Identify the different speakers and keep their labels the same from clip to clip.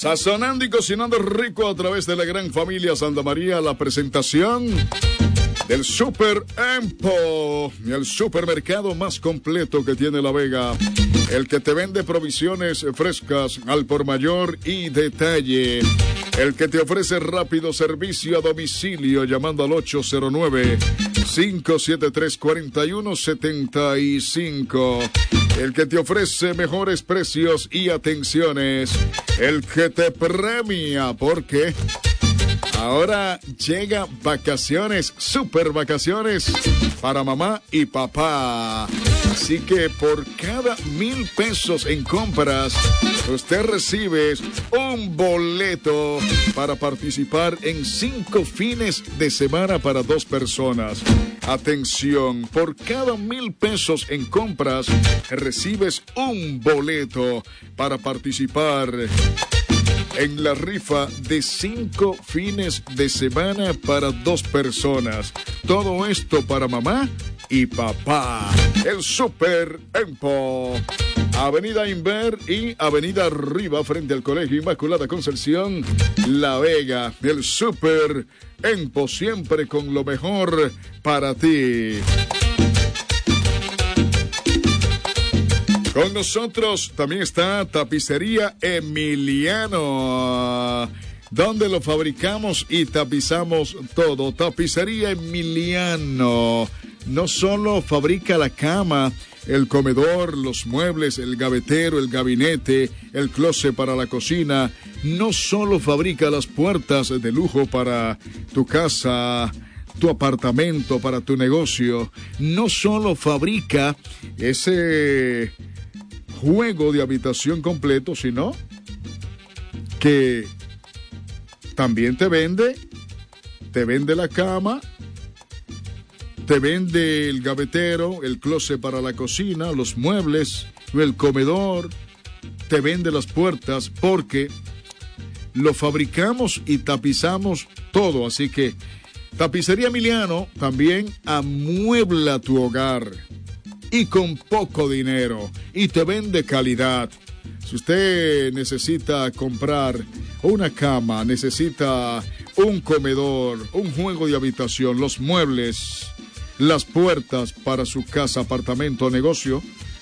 Speaker 1: Sazonando y cocinando rico a través de la gran familia Santa María, la presentación del Super Empo, el supermercado más completo que tiene La Vega, el que te vende provisiones frescas al por mayor y detalle, el que te ofrece rápido servicio a domicilio llamando al 809-573-4175, el que te ofrece mejores precios y atenciones, el que te premia porque ahora llega vacaciones, super vacaciones para mamá y papá. Así que por cada 1,000 pesos en compras, usted recibe un boleto para participar en 5 fines de semana para 2 personas. Atención, por cada 1,000 pesos en compras, recibes un boleto para participar en la rifa de 5 fines de semana para 2 personas. Todo esto para mamá y papá. El Super Empo. Avenida Inver y Avenida Arriba frente al Colegio Inmaculada Concepción, La Vega. El Super Empo, siempre con lo mejor para ti. Con nosotros también está Tapicería Emiliano, donde lo fabricamos y tapizamos todo. Tapicería Emiliano no solo fabrica la cama, el comedor, los muebles, el gavetero, el gabinete, el closet para la cocina. No solo fabrica las puertas de lujo para tu casa, tu apartamento, para tu negocio. No solo fabrica ese juego de habitación completo, sino que también te vende la cama, te vende el gavetero, el closet para la cocina, los muebles, el comedor, te vende las puertas, porque lo fabricamos y tapizamos todo. Así que Tapicería Emiliano también amuebla tu hogar y con poco dinero, y te vende calidad. Si usted necesita comprar una cama, necesita un comedor, un juego de habitación, los muebles, las puertas para su casa, apartamento o negocio,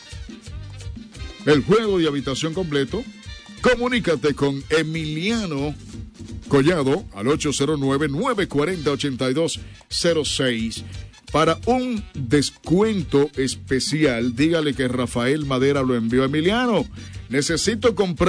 Speaker 1: el juego de habitación completo, comunícate con Emiliano Collado al 809-940-8206. Para un descuento especial, dígale que Rafael Madera lo envió a Emiliano. Necesito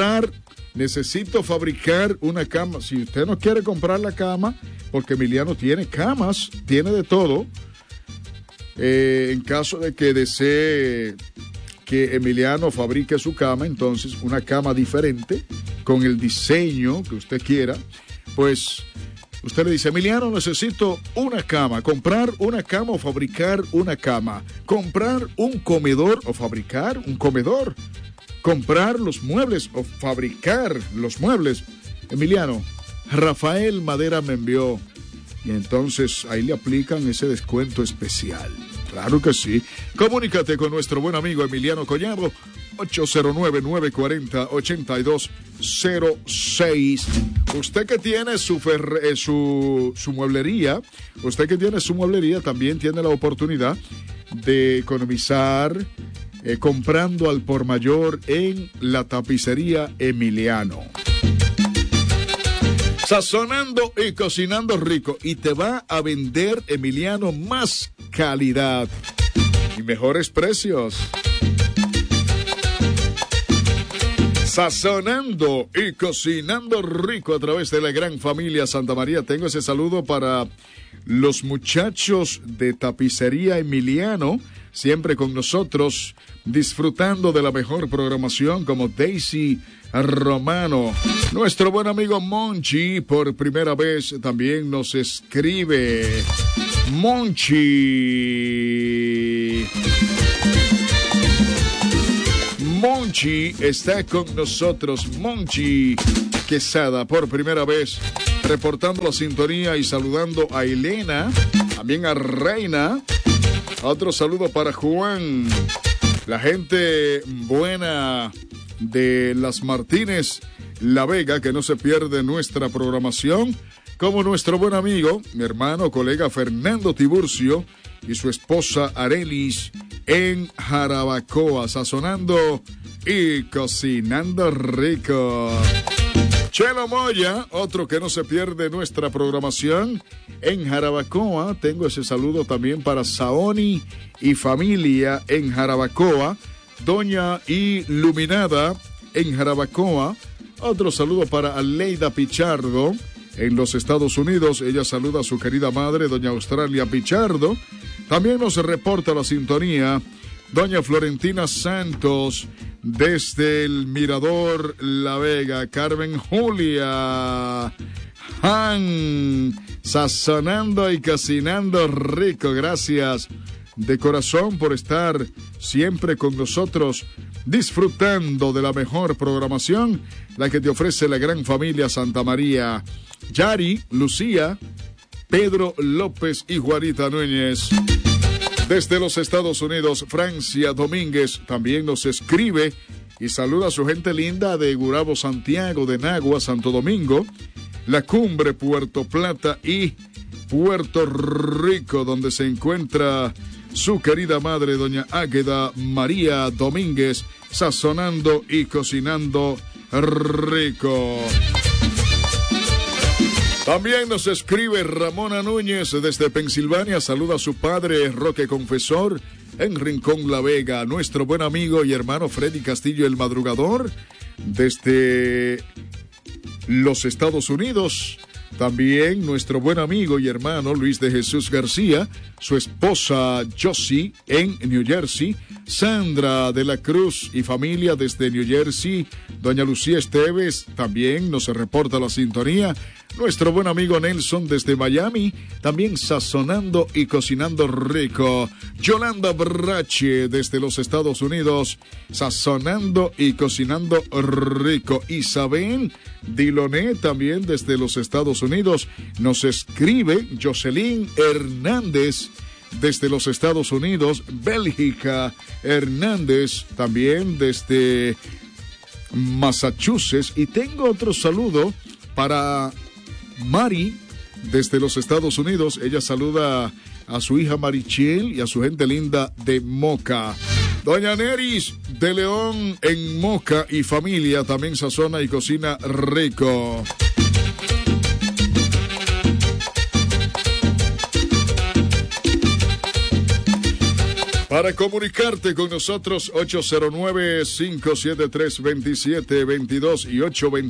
Speaker 1: fabricar una cama. Si usted no quiere comprar la cama, porque Emiliano tiene camas, tiene de todo. En caso de que desee que Emiliano fabrique su cama, entonces una cama diferente, con el diseño que usted quiera, pues usted le dice: Emiliano, necesito una cama, comprar una cama o fabricar una cama, comprar un comedor o fabricar un comedor, comprar los muebles o fabricar los muebles. Emiliano, Rafael Madera me envió, y entonces ahí le aplican ese descuento especial. Claro que sí. Comunícate con nuestro buen amigo Emiliano Collado, 809-940-8206. Usted que tiene su mueblería, también tiene la oportunidad de economizar comprando al por mayor en la Tapicería Emiliano. Sazonando y cocinando rico, y te va a vender Emiliano más calidad y mejores precios. Sazonando y cocinando rico a través de la gran familia Santa María. Tengo ese saludo para los muchachos de Tapicería Emiliano, siempre con nosotros, disfrutando de la mejor programación, como Daisy Romano. Nuestro buen amigo Monchi, por primera vez, también nos escribe. Monchi está con nosotros. Monchi Quesada, por primera vez, reportando la sintonía y saludando a Elena, también a Reina. Otro saludo para Juan, la gente buena de Las Martínez, La Vega, que no se pierde nuestra programación, como nuestro buen amigo, mi hermano, colega Fernando Tiburcio y su esposa Arelis en Jarabacoa, sazonando y cocinando rico. Chelo Moya, otro que no se pierde nuestra programación en Jarabacoa. Tengo ese saludo también para Saoni y familia en Jarabacoa. Doña Iluminada en Jarabacoa. Otro saludo para Aleida Pichardo en los Estados Unidos. Ella saluda a su querida madre, doña Australia Pichardo. También nos reporta la sintonía doña Florentina Santos desde el Mirador La Vega. Carmen Julia Han, sazonando y cocinando rico. Gracias de corazón por estar siempre con nosotros, disfrutando de la mejor programación, la que te ofrece la gran familia Santa María. Yari, Lucía, Pedro López y Juanita Núñez. Desde los Estados Unidos, Francia Domínguez también nos escribe y saluda a su gente linda de Gurabo, Santiago, de Nagua, Santo Domingo, La Cumbre, Puerto Plata y Puerto Rico, donde se encuentra su querida madre, doña Águeda María Domínguez, sazonando y cocinando rico. También nos escribe Ramona Núñez desde Pensilvania. Saluda a su padre, Roque Confesor, en Rincón La Vega. Nuestro buen amigo y hermano Freddy Castillo, el madrugador, desde los Estados Unidos. También nuestro buen amigo y hermano Luis de Jesús García, su esposa Josie en New Jersey, Sandra de la Cruz y familia desde New Jersey, doña Lucía Esteves también nos reporta la sintonía, nuestro buen amigo Nelson desde Miami, también sazonando y cocinando rico, Yolanda Brache desde los Estados Unidos, sazonando y cocinando rico, Isabel Diloné también desde los Estados Unidos, nos escribe Jocelyn Hernández desde los Estados Unidos, Bélgica Hernández también desde Massachusetts, y tengo otro saludo para Mari desde los Estados Unidos. Ella saluda a su hija Marichel y a su gente linda de Moca. Doña Neris de León en Moca y familia también sazona y cocina rico. Para comunicarte con nosotros, 809-573-2722 y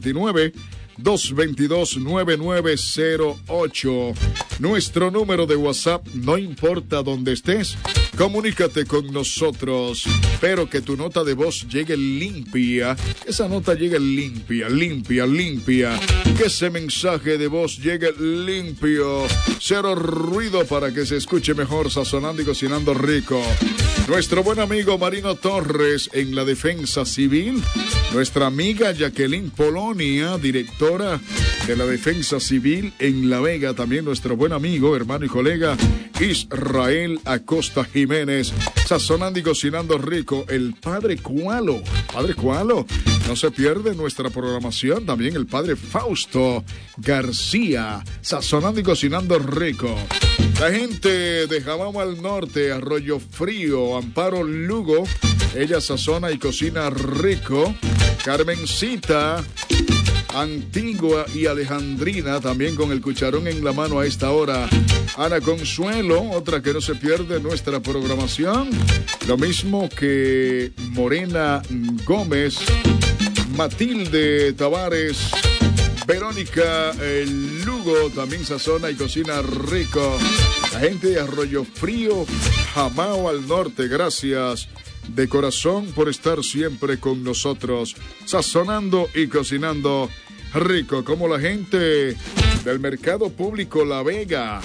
Speaker 1: 829-222-9908. Nuestro número de WhatsApp, no importa dónde estés, comunícate con nosotros, pero que tu nota de voz llegue limpia, que esa nota llegue limpia, que ese mensaje de voz llegue limpio, cero ruido para que se escuche mejor, sazonando y cocinando rico. Nuestro buen amigo Marino Torres en la Defensa Civil, nuestra amiga Jacqueline Polonia, directora de la Defensa Civil en La Vega, también nuestro buen amigo, hermano y colega Israel Acosta Jiménez, sazonando y cocinando rico, el Padre Cualo, no se pierde nuestra programación, también el Padre Fausto García, sazonando y cocinando rico. La gente de Jamao al Norte, Arroyo Frío, Amparo Lugo, ella sazona y cocina rico. Carmencita, Antigua y Alejandrina, también con el cucharón en la mano a esta hora. Ana Consuelo, otra que no se pierde nuestra programación. Lo mismo que Morena Gómez, Matilde Tavares, Verónica Lugo, también sazona y cocina rico. La gente de Arroyo Frío, Jamao al Norte, gracias de corazón por estar siempre con nosotros, sazonando y cocinando rico, como la gente del Mercado Público La Vega.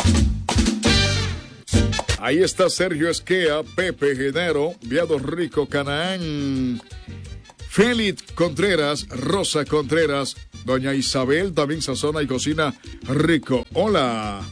Speaker 1: Ahí está Sergio Esquea, Pepe Genero, Viado Rico, Canaán, Félix Contreras, Rosa Contreras, doña Isabel también sazona y cocina rico. Hola.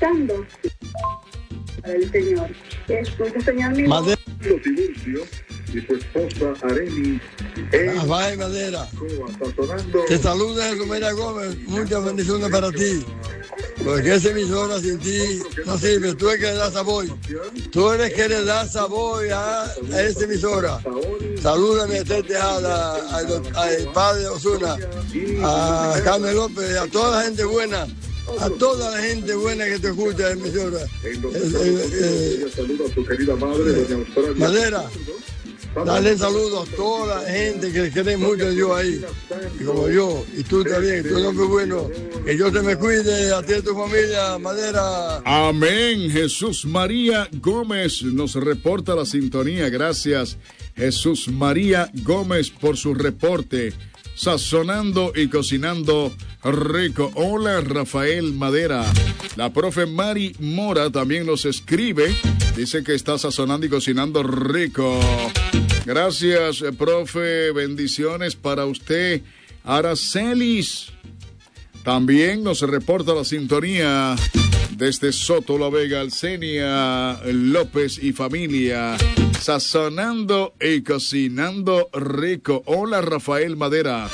Speaker 2: El señor. Escucha, señor mío.
Speaker 1: Tiburcio
Speaker 2: y su esposa Arely
Speaker 3: Rafael Madera. Te saluda Romera Gómez. Muchas bendiciones para ti. Porque esa emisora sin ti no sirve. Tú eres que le das sabor. Tú eres que le das sabor a esa emisora. Salúdame a Esther Tejada, al padre Osuna, a Carmen López, a toda la gente buena. A toda la gente buena que te escucha en emisora.
Speaker 2: Saludo a su querida madre, doña Australia
Speaker 3: Madera, dale saludos a toda la gente que cree mucho en Dios ahí, y como yo, y tú también, tú no fue bueno, que Dios te me cuide, a ti y a tu familia, Madera.
Speaker 1: Amén. Jesús María Gómez nos reporta la sintonía. Gracias, Jesús María Gómez, por su reporte. Sazonando y cocinando rico. Hola, Rafael Madera. La profe Mari Mora también nos escribe. Dice que está sazonando y cocinando rico. Gracias, profe. Bendiciones para usted. Aracelis también nos reporta la sintonía desde Soto La Vega. Alcenia López y familia, sazonando y cocinando rico. Hola, Rafael Madera.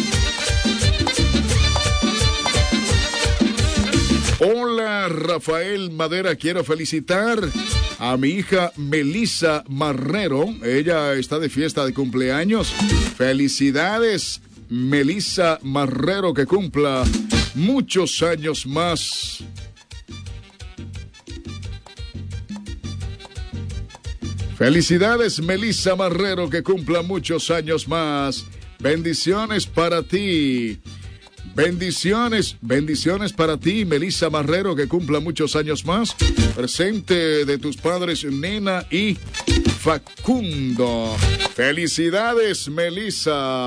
Speaker 1: Hola, Rafael Madera. Quiero felicitar a mi hija Melissa Marrero. Ella está de fiesta de cumpleaños. Felicidades, Melissa Marrero, que cumpla muchos años más. Felicidades, Melissa Marrero, que cumpla muchos años más. Bendiciones para ti. Bendiciones para ti, Melissa Marrero, que cumpla muchos años más. Presente de tus padres, Nena y Facundo. Felicidades, Melissa.